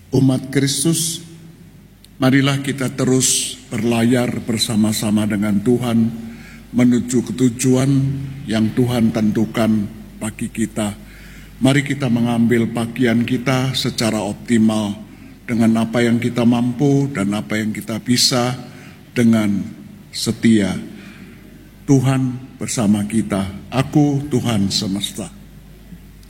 Umat Kristus, marilah kita terus berlayar bersama-sama dengan Tuhan menuju ketujuan yang Tuhan tentukan bagi kita. Mari kita mengambil bagian kita secara optimal dengan apa yang kita mampu dan apa yang kita bisa dengan setia. Tuhan bersama kita. Aku Tuhan semesta.